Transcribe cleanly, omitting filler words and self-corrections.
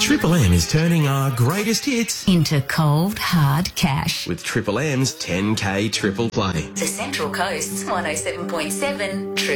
Triple M is turning our greatest hits into cold, hard cash. with Triple M's 10K Triple Play. The Central Coast's 107.7 Triple